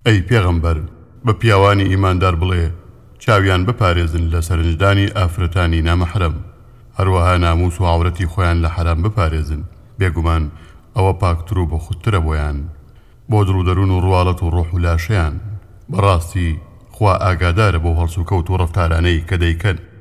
ئەی پێغەمبەر بە پیاوانی ئیماندار بڵێ چاویان بپارێزن لە سەرنجدانی ئافرەتانی نامەحرەم، هەروەها ناموس و عەورەتی خۆیان لە حەرام بپارێزن، بێگومان ئەوە پاکتر و بەخودترە بۆیان بۆ دڕودەروون و ڕواڵەت و ڕۆح و لاشەیان. بەڕاستی خوا ئاگادارە بۆ هەڵسوکەوت و ڕەفتارانەی کە دەیکەن.